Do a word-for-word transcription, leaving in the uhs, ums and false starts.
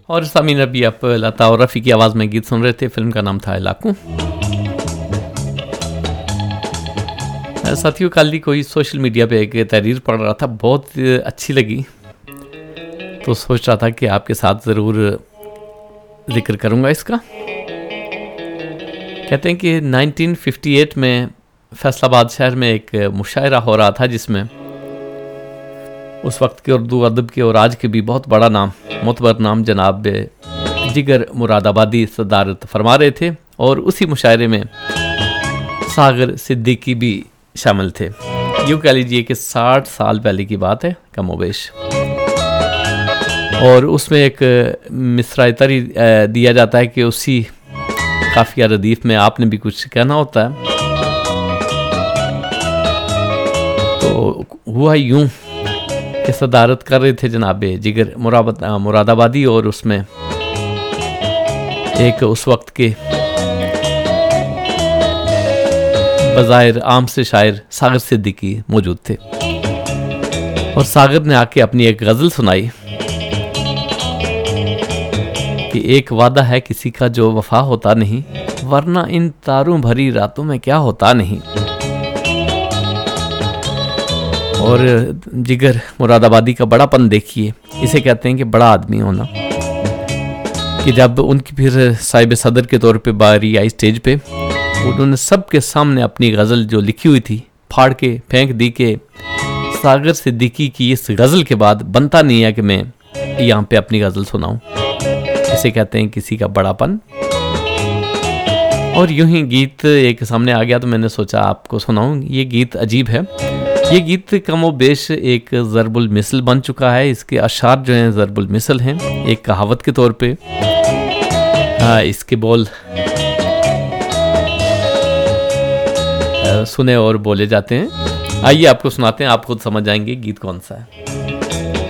और सामीन अभी आप लता और रफ़ी की आवाज़ में गीत सुन रहे थे। फिल्म का नाम था इलाकू। साथियों, कल ही कोई सोशल मीडिया पे एक तहरीर पढ़ रहा था, बहुत अच्छी लगी, तो सोच रहा था कि आपके साथ ज़रूर जिक्र करूँगा इसका। कहते हैं कि नाइनटीन फिफ्टी एट में फैसलाबाद शहर में एक मुशायरा हो रहा था, जिसमें उस वक्त के उर्दू अदब के और आज के भी बहुत बड़ा नाम, मोतबर नाम जनाब जिगर मुरादाबादी सदारत फरमा रहे थे, और उसी मुशायरे में सागर सिद्दीकी भी शामिल थे। यूँ कह लीजिए कि साठ साल पहले की बात है कमोबेश। और उसमें एक मिसरा तरी दिया जाता है कि उसी काफिया रदीफ में आपने भी कुछ कहना होता है। तो हुआ यूं कि सदारत कर रहे थे जनाब जिगर मुरादाबादी, और उसमें एक उस वक्त के बज़ाहिर आम से शायर सागर सिद्दीकी मौजूद थे, और सागर ने आके अपनी एक गज़ल सुनाई कि एक वादा है किसी का जो वफा होता नहीं, वरना इन तारों भरी रातों में क्या होता नहीं। और जिगर मुरादाबादी का बड़ापन देखिए, इसे कहते हैं कि बड़ा आदमी होना, कि जब उनकी फिर साहिब सदर के तौर पे बारी आई स्टेज पे, उन्होंने सबके सामने अपनी गज़ल जो लिखी हुई थी फाड़ के फेंक दी कि सागर सिद्दीकी की इस गज़ल के बाद बनता नहीं है कि मैं यहाँ पे अपनी गज़ल सुनाऊं। इसे कहते हैं किसी का बड़ापन। और यूं ही गीत एक सामने आ गया तो मैंने सोचा आपको सुनाऊं। ये गीत अजीब है। ये गीत कमो बेश एक ज़रबुल मिसल बन चुका है। इसके अशार जो हैं ज़रबुल मिसल हैं, एक कहावत के तौर पे। आ, इसके बोल आ, सुने और बोले जाते हैं। आइए आपको सुनाते हैं, आप खुद समझ जाएंगे गीत कौन सा है।